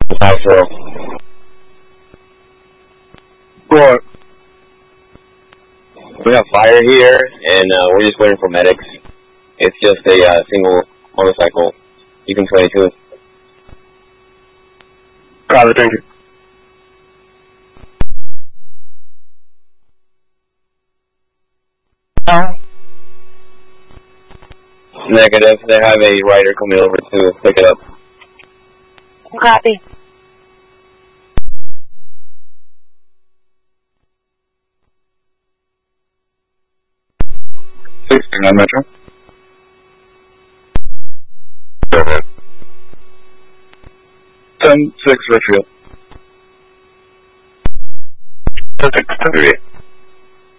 5-0. What? We have fire here, and we're just waiting for medics. It's just a single motorcycle, Beacon 22. Copy, thank you. Negative. They have a rider coming over to pick it up. Copy. 69 Metro. 10-6 Richfield. 10-6, 10-3.